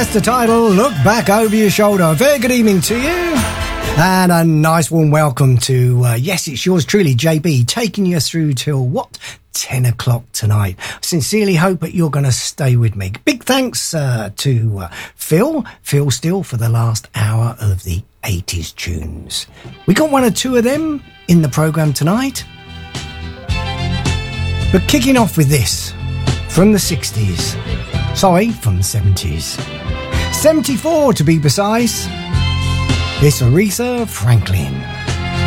That's the title, Look Back Over Your Shoulder. Very good evening to you. And a nice warm welcome to, yes, it's yours truly, JB, taking you through till what? 10 o'clock tonight. Sincerely hope that you're going to stay with me. Big thanks to Phil Steele for the last hour of the 80s tunes. We got one or two of them in the programme tonight. But kicking off with this, from the 60s. Sorry, from the 70s. 74 to be precise. This Aretha Franklin.